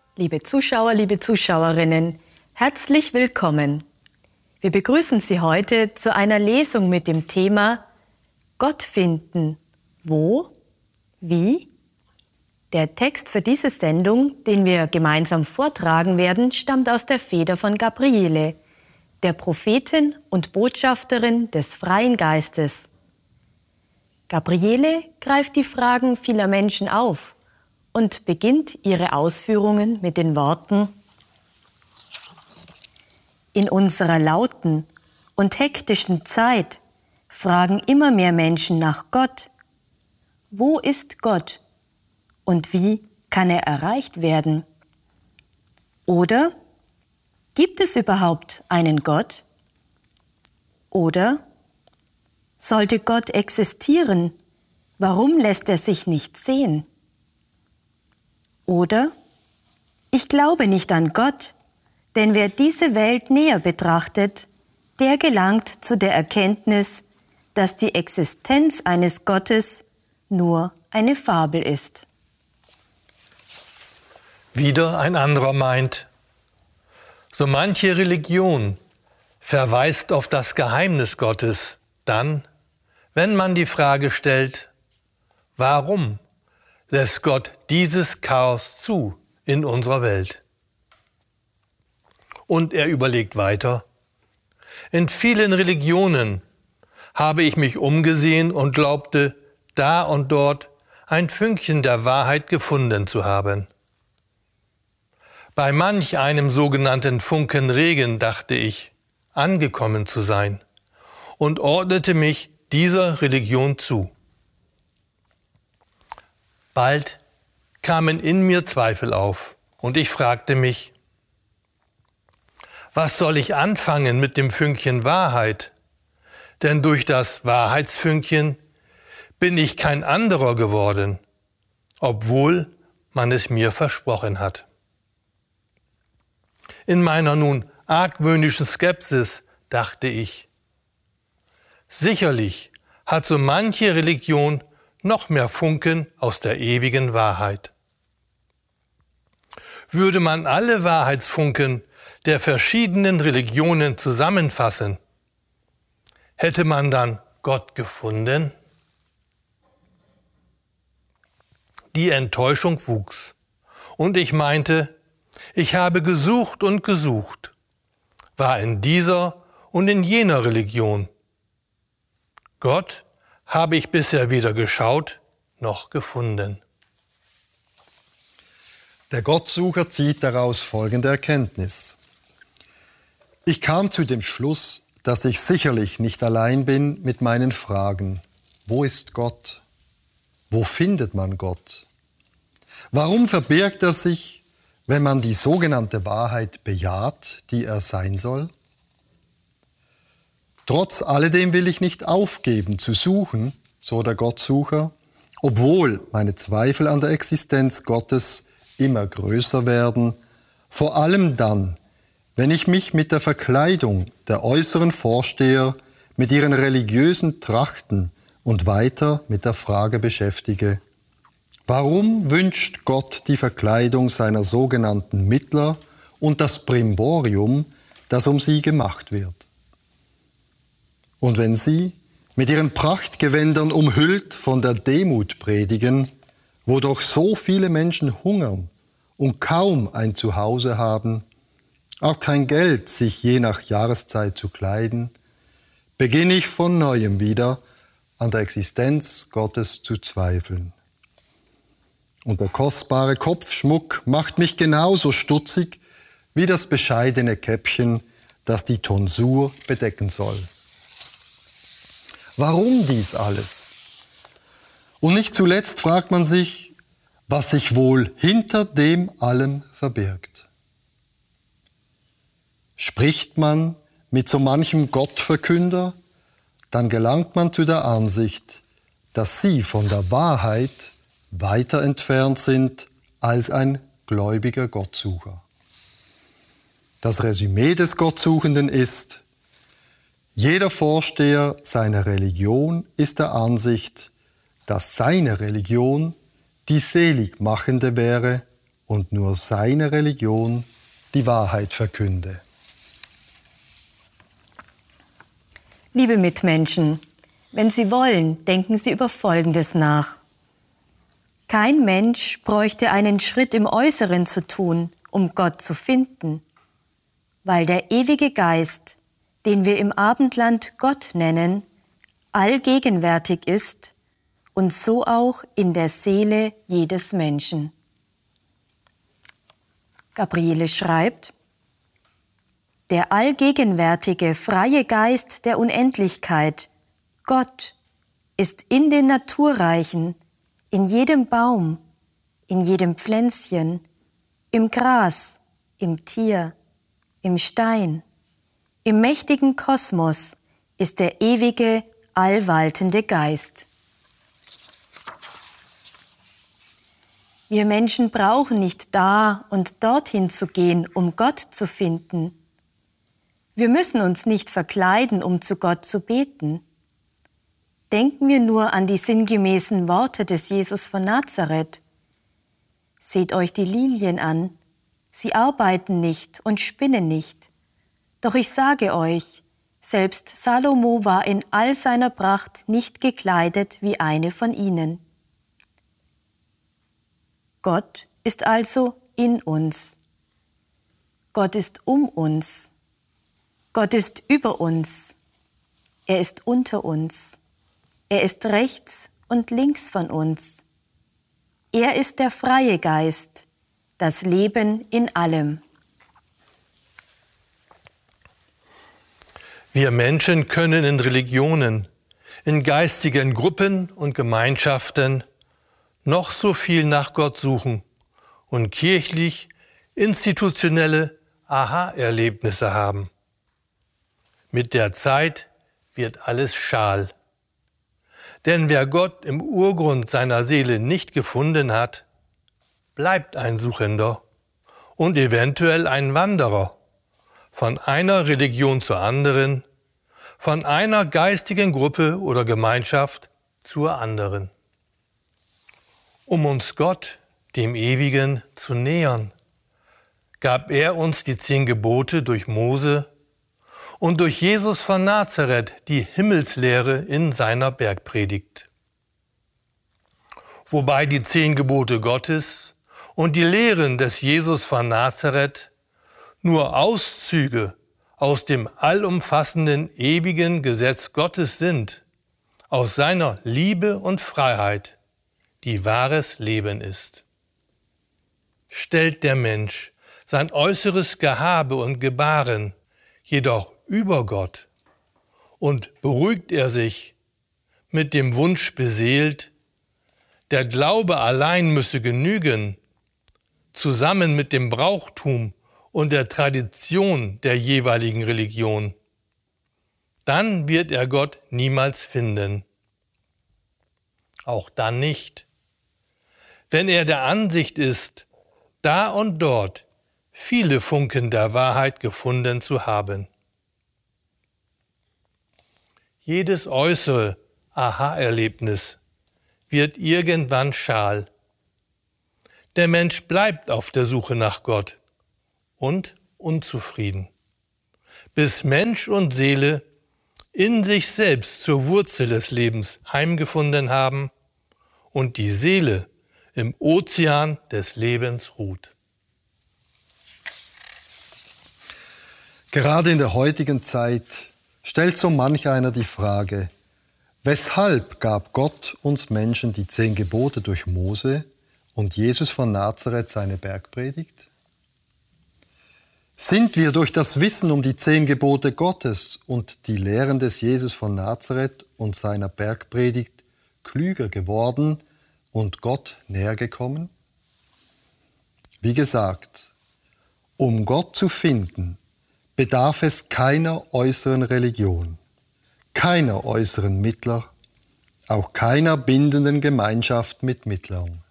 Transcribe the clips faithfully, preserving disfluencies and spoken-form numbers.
Liebe Zuschauer, liebe Zuschauerinnen, herzlich willkommen. Wir begrüßen Sie heute zu einer Lesung mit dem Thema Gott finden. Wo? Wie? Der Text für diese Sendung, den wir gemeinsam vortragen werden, stammt aus der Feder von Gabriele, der Prophetin und Botschafterin des Freien Geistes. Gabriele greift die Fragen vieler Menschen auf und beginnt ihre Ausführungen mit den Worten: In unserer lauten und hektischen Zeit fragen immer mehr Menschen nach Gott. Wo ist Gott und wie kann er erreicht werden? Oder gibt es überhaupt einen Gott? Oder sollte Gott existieren, warum lässt er sich nicht sehen? Oder ich glaube nicht an Gott, denn wer diese Welt näher betrachtet, der gelangt zu der Erkenntnis, dass die Existenz eines Gottes nur eine Fabel ist. Wieder ein anderer meint, so manche Religion verweist auf das Geheimnis Gottes, dann, wenn man die Frage stellt, warum lässt Gott dieses Chaos zu in unserer Welt? Und er überlegt weiter, in vielen Religionen habe ich mich umgesehen und glaubte, da und dort ein Fünkchen der Wahrheit gefunden zu haben. Bei manch einem sogenannten Funken Regen dachte ich, angekommen zu sein und ordnete mich dieser Religion zu. Bald kamen in mir Zweifel auf und ich fragte mich, was soll ich anfangen mit dem Fünkchen Wahrheit? Denn durch das Wahrheitsfünkchen bin ich kein anderer geworden, obwohl man es mir versprochen hat. In meiner nun argwöhnischen Skepsis dachte ich, sicherlich hat so manche Religion noch mehr Funken aus der ewigen Wahrheit. Würde man alle Wahrheitsfunken der verschiedenen Religionen zusammenfassen, hätte man dann Gott gefunden? Die Enttäuschung wuchs und ich meinte, ich habe gesucht und gesucht, war in dieser und in jener Religion. Gott habe ich bisher weder geschaut noch gefunden. Der Gottsucher zieht daraus folgende Erkenntnis. Ich kam zu dem Schluss, dass ich sicherlich nicht allein bin mit meinen Fragen. Wo ist Gott? Wo findet man Gott? Warum verbirgt er sich, wenn man die sogenannte Wahrheit bejaht, die er sein soll? Trotz alledem will ich nicht aufgeben zu suchen, so der Gottsucher, obwohl meine Zweifel an der Existenz Gottes immer größer werden, vor allem dann, wenn ich mich mit der Verkleidung der äußeren Vorsteher, mit ihren religiösen Trachten und weiter mit der Frage beschäftige, warum wünscht Gott die Verkleidung seiner sogenannten Mittler und das Brimborium, das um sie gemacht wird? Und wenn sie, mit ihren Prachtgewändern umhüllt, von der Demut predigen, wo doch so viele Menschen hungern und kaum ein Zuhause haben, auch kein Geld, sich je nach Jahreszeit zu kleiden, beginne ich von Neuem wieder an der Existenz Gottes zu zweifeln. Und der kostbare Kopfschmuck macht mich genauso stutzig wie das bescheidene Käppchen, das die Tonsur bedecken soll. Warum dies alles? Und nicht zuletzt fragt man sich, was sich wohl hinter dem allem verbirgt. Spricht man mit so manchem Gottverkünder, dann gelangt man zu der Ansicht, dass sie von der Wahrheit weiter entfernt sind als ein gläubiger Gottsucher. Das Resümee des Gottsuchenden ist: Jeder Vorsteher seiner Religion ist der Ansicht, dass seine Religion die seligmachende wäre und nur seine Religion die Wahrheit verkünde. Liebe Mitmenschen, wenn Sie wollen, denken Sie über Folgendes nach. Kein Mensch bräuchte einen Schritt im Äußeren zu tun, um Gott zu finden, weil der ewige Geist, den wir im Abendland Gott nennen, allgegenwärtig ist und so auch in der Seele jedes Menschen. Gabriele schreibt: Der allgegenwärtige, freie Geist der Unendlichkeit, Gott, ist in den Naturreichen, in jedem Baum, in jedem Pflänzchen, im Gras, im Tier, im Stein, im mächtigen Kosmos ist der ewige, allwaltende Geist. Wir Menschen brauchen nicht da und dorthin zu gehen, um Gott zu finden. Wir müssen uns nicht verkleiden, um zu Gott zu beten. Denken wir nur an die sinngemäßen Worte des Jesus von Nazareth. Seht euch die Lilien an, sie arbeiten nicht und spinnen nicht. Doch ich sage euch, selbst Salomo war in all seiner Pracht nicht gekleidet wie eine von ihnen. Gott ist also in uns. Gott ist um uns. Gott ist über uns. Er ist unter uns. Er ist rechts und links von uns. Er ist der freie Geist, das Leben in allem. Wir Menschen können in Religionen, in geistigen Gruppen und Gemeinschaften noch so viel nach Gott suchen und kirchlich institutionelle Aha-Erlebnisse haben. Mit der Zeit wird alles schal. Denn wer Gott im Urgrund seiner Seele nicht gefunden hat, bleibt ein Suchender und eventuell ein Wanderer, von einer Religion zur anderen, von einer geistigen Gruppe oder Gemeinschaft zur anderen. Um uns Gott, dem Ewigen, zu nähern, gab er uns die zehn Gebote durch Mose und durch Jesus von Nazareth die Himmelslehre in seiner Bergpredigt. Wobei die zehn Gebote Gottes und die Lehren des Jesus von Nazareth nur Auszüge aus dem allumfassenden ewigen Gesetz Gottes sind, aus seiner Liebe und Freiheit, die wahres Leben ist. Stellt der Mensch sein äußeres Gehabe und Gebaren jedoch über Gott und beruhigt er sich, mit dem Wunsch beseelt, der Glaube allein müsse genügen, zusammen mit dem Brauchtum und der Tradition der jeweiligen Religion, dann wird er Gott niemals finden. Auch dann nicht, wenn er der Ansicht ist, da und dort viele Funken der Wahrheit gefunden zu haben. Jedes äußere Aha-Erlebnis wird irgendwann schal. Der Mensch bleibt auf der Suche nach Gott und unzufrieden, bis Mensch und Seele in sich selbst zur Wurzel des Lebens heimgefunden haben und die Seele im Ozean des Lebens ruht. Gerade in der heutigen Zeit stellt so manch einer die Frage, weshalb gab Gott uns Menschen die zehn Gebote durch Mose und Jesus von Nazareth seine Bergpredigt? Sind wir durch das Wissen um die zehn Gebote Gottes und die Lehren des Jesus von Nazareth und seiner Bergpredigt klüger geworden und Gott näher gekommen? Wie gesagt, um Gott zu finden, bedarf es keiner äußeren Religion, keiner äußeren Mittler, auch keiner bindenden Gemeinschaft mit Mittlern.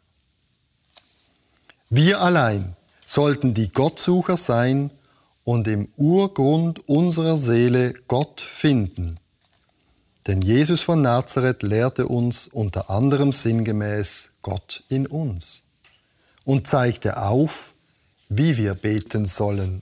Wir allein sollten die Gottsucher sein und im Urgrund unserer Seele Gott finden. Denn Jesus von Nazareth lehrte uns unter anderem sinngemäß Gott in uns. und zeigte auf, wie wir beten sollen.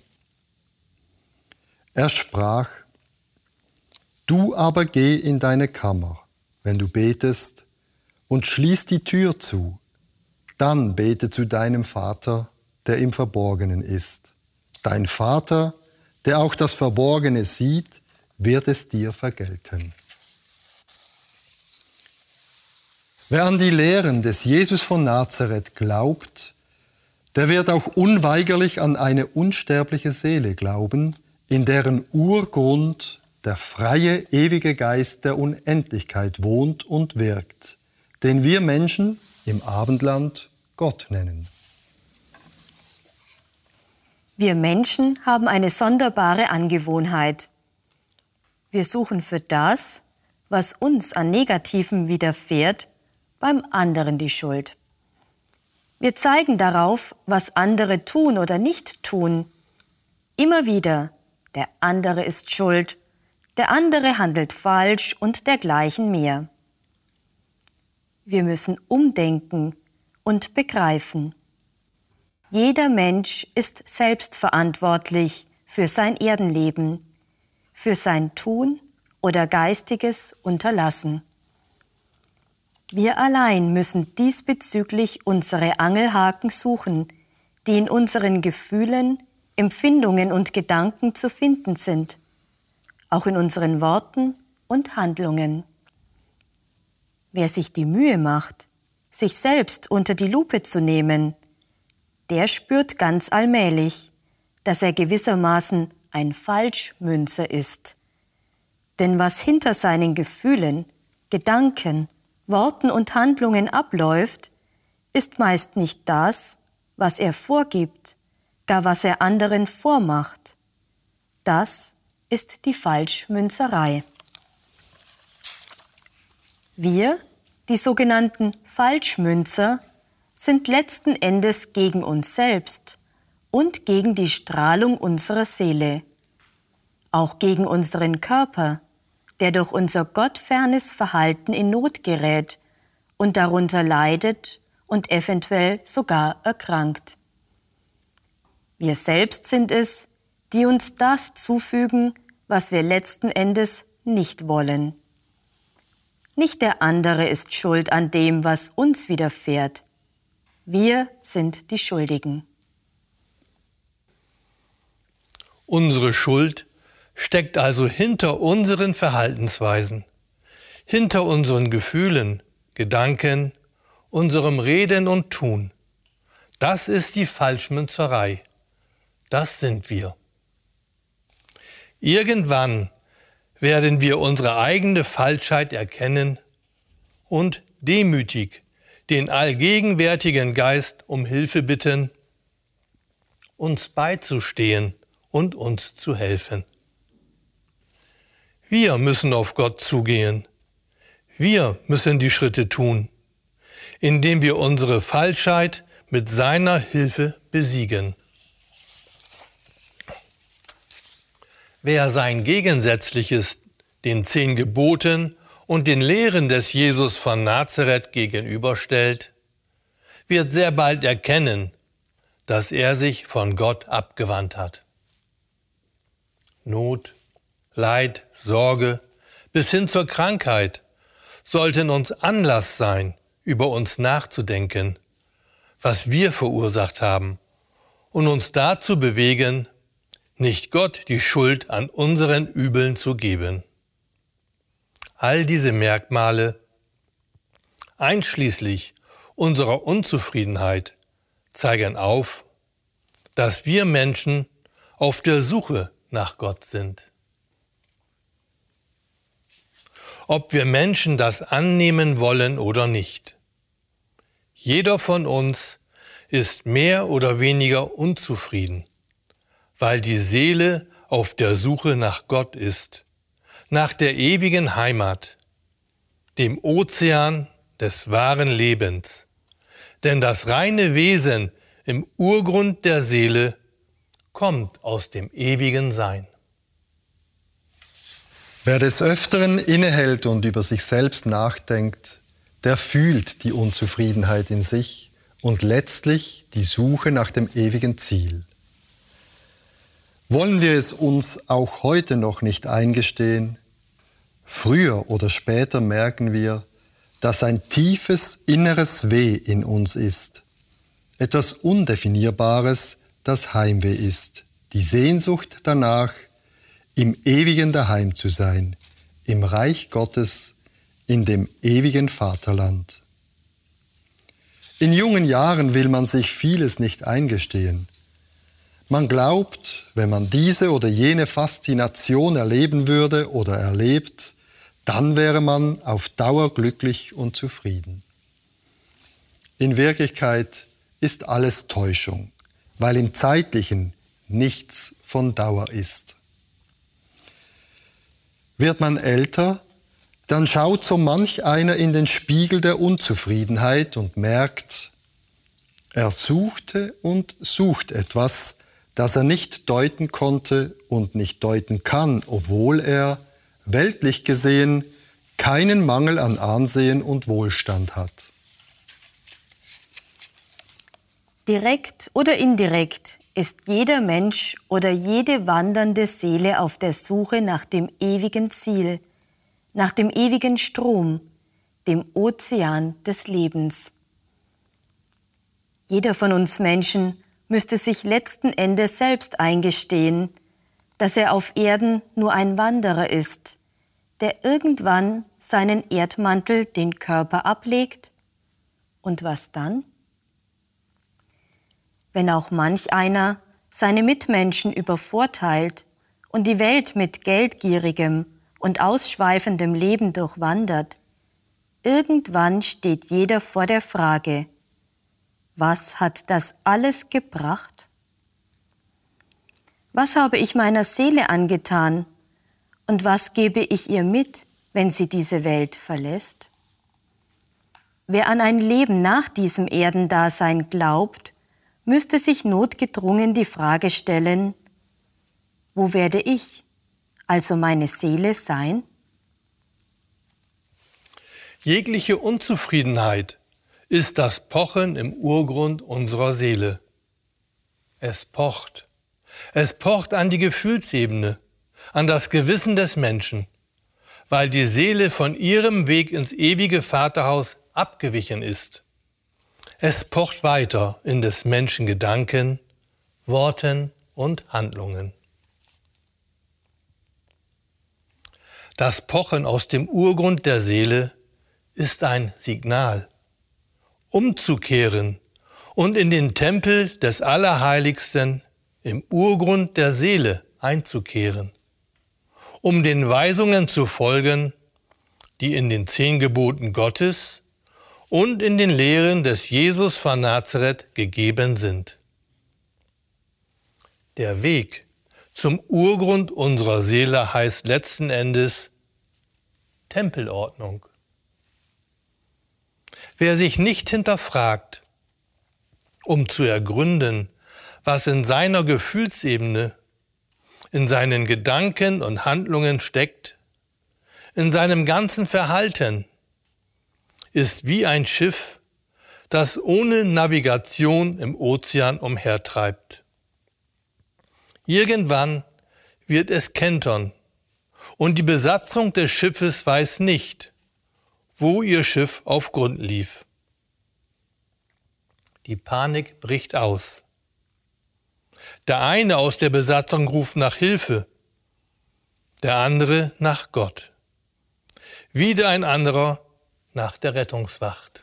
Er sprach: Du aber geh in deine Kammer, wenn du betest, und schließ die Tür zu. Dann bete zu deinem Vater, der im Verborgenen ist. Dein Vater, der auch das Verborgene sieht, wird es dir vergelten. Wer an die Lehren des Jesus von Nazareth glaubt, der wird auch unweigerlich an eine unsterbliche Seele glauben, in deren Urgrund der freie, ewige Geist der Unendlichkeit wohnt und wirkt, den wir Menschen im Abendland Gott nennen. Wir Menschen haben eine sonderbare Angewohnheit. Wir suchen für das, was uns an Negativem widerfährt, beim anderen die Schuld. Wir zeigen darauf, was andere tun oder nicht tun. Immer wieder, der andere ist schuld, der andere handelt falsch und dergleichen mehr. Wir müssen umdenken und begreifen. Jeder Mensch ist selbstverantwortlich für sein Erdenleben, für sein Tun oder geistiges Unterlassen. Wir allein müssen diesbezüglich unsere Angelhaken suchen, die in unseren Gefühlen, Empfindungen und Gedanken zu finden sind, auch in unseren Worten und Handlungen. Wer sich die Mühe macht, sich selbst unter die Lupe zu nehmen, der spürt ganz allmählich, dass er gewissermaßen ein Falschmünzer ist. Denn was hinter seinen Gefühlen, Gedanken, Worten und Handlungen abläuft, ist meist nicht das, was er vorgibt, gar was er anderen vormacht. Das ist die Falschmünzerei. Wir, die sogenannten Falschmünzer, sind letzten Endes gegen uns selbst und gegen die Strahlung unserer Seele, auch gegen unseren Körper, der durch unser gottfernes Verhalten in Not gerät und darunter leidet und eventuell sogar erkrankt. Wir selbst sind es, die uns das zufügen, was wir letzten Endes nicht wollen. Nicht der andere ist schuld an dem, was uns widerfährt. Wir sind die Schuldigen. Unsere Schuld steckt also hinter unseren Verhaltensweisen, hinter unseren Gefühlen, Gedanken, unserem Reden und Tun. Das ist die Falschmünzerei. Das sind wir. Irgendwann werden wir unsere eigene Falschheit erkennen und demütig den allgegenwärtigen Geist um Hilfe bitten, uns beizustehen und uns zu helfen. Wir müssen auf Gott zugehen. Wir müssen die Schritte tun, indem wir unsere Falschheit mit seiner Hilfe besiegen. Wer sein Gegensätzliches den zehn Geboten und den Lehren des Jesus von Nazareth gegenüberstellt, wird sehr bald erkennen, dass er sich von Gott abgewandt hat. Not, Leid, Sorge bis hin zur Krankheit sollten uns Anlass sein, über uns nachzudenken, was wir verursacht haben, und uns dazu bewegen, nicht Gott die Schuld an unseren Übeln zu geben. All diese Merkmale, einschließlich unserer Unzufriedenheit, zeigen auf, dass wir Menschen auf der Suche nach Gott sind. Ob wir Menschen das annehmen wollen oder nicht. Jeder von uns ist mehr oder weniger unzufrieden, weil die Seele auf der Suche nach Gott ist, nach der ewigen Heimat, dem Ozean des wahren Lebens. Denn das reine Wesen im Urgrund der Seele kommt aus dem ewigen Sein. Wer des Öfteren innehält und über sich selbst nachdenkt, der fühlt die Unzufriedenheit in sich und letztlich die die Suche nach dem ewigen Ziel. Wollen wir es uns auch heute noch nicht eingestehen? Früher oder später merken wir, dass ein tiefes inneres Weh in uns ist. Etwas Undefinierbares, das Heimweh ist. Die Sehnsucht danach, im ewigen Daheim zu sein, im Reich Gottes, in dem ewigen Vaterland. In jungen Jahren will man sich vieles nicht eingestehen. Man glaubt, wenn man diese oder jene Faszination erleben würde oder erlebt, dann wäre man auf Dauer glücklich und zufrieden. In Wirklichkeit ist alles Täuschung, weil im Zeitlichen nichts von Dauer ist. Wird man älter, dann schaut so manch einer in den Spiegel der Unzufriedenheit und merkt, er suchte und sucht etwas, das er nicht deuten konnte und nicht deuten kann, obwohl er, weltlich gesehen, keinen Mangel an Ansehen und Wohlstand hat. Direkt oder indirekt ist jeder Mensch oder jede wandernde Seele auf der Suche nach dem ewigen Ziel, nach dem ewigen Strom, dem Ozean des Lebens. Jeder von uns Menschen müsste sich letzten Endes selbst eingestehen, dass er auf Erden nur ein Wanderer ist, der irgendwann seinen Erdmantel, den Körper, ablegt. Und was dann? Wenn auch manch einer seine Mitmenschen übervorteilt und die Welt mit geldgierigem und ausschweifendem Leben durchwandert, irgendwann steht jeder vor der Frage, was hat das alles gebracht? Was habe ich meiner Seele angetan und was gebe ich ihr mit, wenn sie diese Welt verlässt? Wer an ein Leben nach diesem Erdendasein glaubt, müsste sich notgedrungen die Frage stellen, wo werde ich, also meine Seele, sein? Jegliche Unzufriedenheit ist das Pochen im Urgrund unserer Seele. Es pocht. Es pocht an die Gefühlsebene, an das Gewissen des Menschen, weil die Seele von ihrem Weg ins ewige Vaterhaus abgewichen ist. Es pocht weiter in des Menschen Gedanken, Worten und Handlungen. Das Pochen aus dem Urgrund der Seele ist ein Signal, umzukehren und in den Tempel des Allerheiligsten im Urgrund der Seele einzukehren, um den Weisungen zu folgen, die in den zehn Geboten Gottes und in den Lehren des Jesus von Nazareth gegeben sind. Der Weg zum Urgrund unserer Seele heißt letzten Endes Tempelordnung. Wer sich nicht hinterfragt, um zu ergründen, was in seiner Gefühlsebene, in seinen Gedanken und Handlungen steckt, in seinem ganzen Verhalten, ist wie ein Schiff, das ohne Navigation im Ozean umhertreibt. Irgendwann wird es kentern und die Besatzung des Schiffes weiß nicht, wo ihr Schiff auf Grund lief. Die Panik bricht aus. Der eine aus der Besatzung ruft nach Hilfe, der andere nach Gott. Wieder ein anderer nach der Rettungswacht.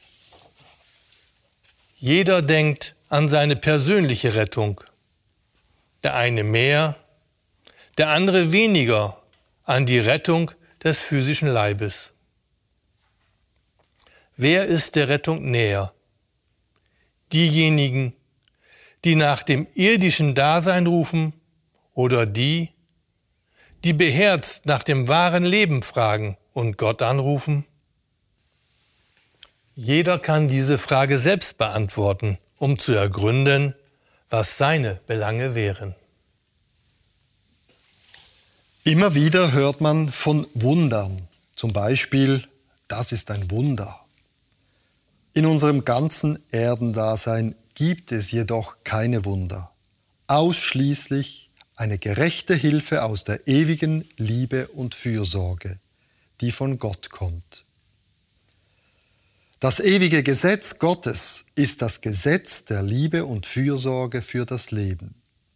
Jeder denkt an seine persönliche Rettung. Der eine mehr, der andere weniger an die Rettung des physischen Leibes. Wer ist der Rettung näher? Diejenigen, die nach dem irdischen Dasein rufen, oder die, die beherzt nach dem wahren Leben fragen und Gott anrufen? Jeder kann diese Frage selbst beantworten, um zu ergründen, was seine Belange wären. Immer wieder hört man von Wundern, zum Beispiel, das ist ein Wunder. In unserem ganzen Erdendasein gibt es jedoch keine Wunder. Ausschließlich eine gerechte Hilfe aus der ewigen Liebe und Fürsorge, die von Gott kommt. Das ewige Gesetz Gottes ist das Gesetz der Liebe und Fürsorge für das Leben.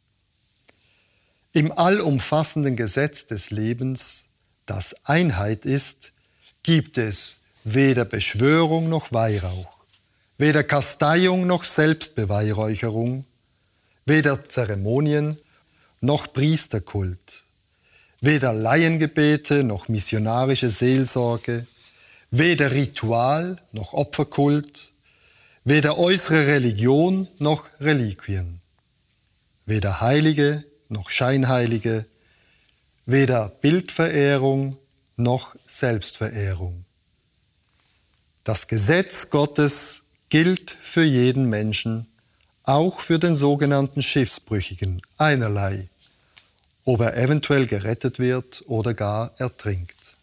Im allumfassenden Gesetz des Lebens, das Einheit ist, gibt es weder Beschwörung noch Weihrauch, weder Kasteiung noch Selbstbeweihräucherung, weder Zeremonien noch Priesterkult, weder Laiengebete noch missionarische Seelsorge, weder Ritual noch Opferkult, weder äußere Religion noch Reliquien, weder Heilige noch Scheinheilige, weder Bildverehrung noch Selbstverehrung. Das Gesetz Gottes gilt für jeden Menschen, auch für den sogenannten Schiffsbrüchigen, einerlei, ob er eventuell gerettet wird oder gar ertrinkt.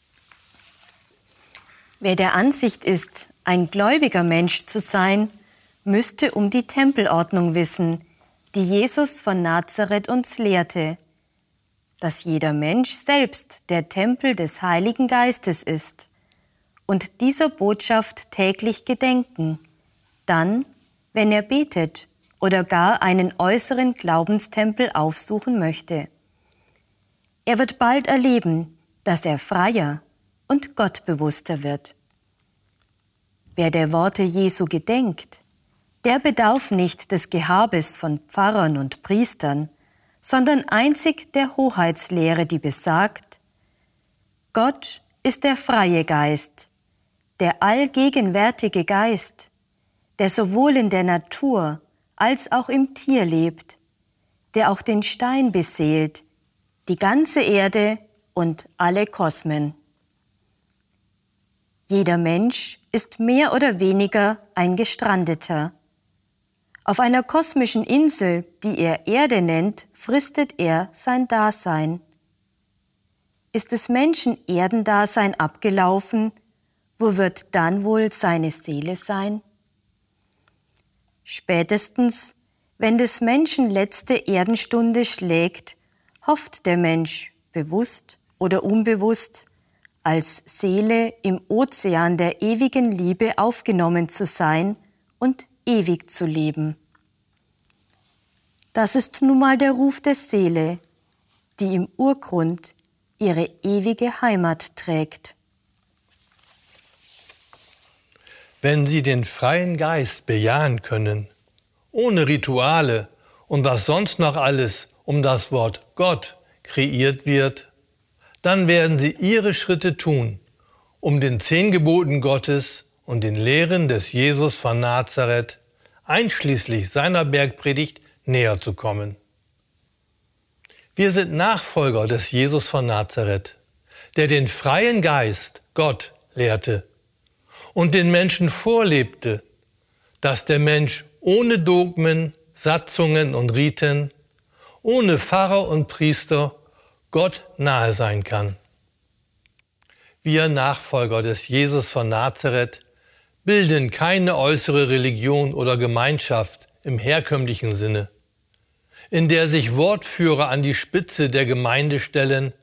Wer der Ansicht ist, ein gläubiger Mensch zu sein, müsste um die Tempelordnung wissen, die Jesus von Nazareth uns lehrte, dass jeder Mensch selbst der Tempel des Heiligen Geistes ist und dieser Botschaft täglich gedenken, dann, wenn er betet oder gar einen äußeren Glaubenstempel aufsuchen möchte. Er wird bald erleben, dass er freier und gottbewusster wird. Wer der Worte Jesu gedenkt, der bedarf nicht des Gehabes von Pfarrern und Priestern, sondern einzig der Hoheitslehre, die besagt: Gott ist der freie Geist, der allgegenwärtige Geist, der sowohl in der Natur als auch im Tier lebt, der auch den Stein beseelt, die ganze Erde und alle Kosmen. Jeder Mensch ist mehr oder weniger ein Gestrandeter. Auf einer kosmischen Insel, die er Erde nennt, fristet er sein Dasein. Ist des Menschen Erdendasein abgelaufen, wo wird dann wohl seine Seele sein? Spätestens, wenn des Menschen letzte Erdenstunde schlägt, hofft der Mensch, bewusst oder unbewusst, als Seele im Ozean der ewigen Liebe aufgenommen zu sein und ewig zu leben. Das ist nun mal der Ruf der Seele, die im Urgrund ihre ewige Heimat trägt. Wenn Sie den freien Geist bejahen können, ohne Rituale und was sonst noch alles um das Wort Gott kreiert wird, dann werden Sie Ihre Schritte tun, um den zehn Geboten Gottes und den Lehren des Jesus von Nazareth, einschließlich seiner Bergpredigt, näher zu kommen. Wir sind Nachfolger des Jesus von Nazareth, der den freien Geist, Gott, lehrte und den Menschen vorlebte, dass der Mensch ohne Dogmen, Satzungen und Riten, ohne Pfarrer und Priester Gott nahe sein kann. Wir Nachfolger des Jesus von Nazareth bilden keine äußere Religion oder Gemeinschaft im herkömmlichen Sinne, in der sich Wortführer an die Spitze der Gemeinde stellen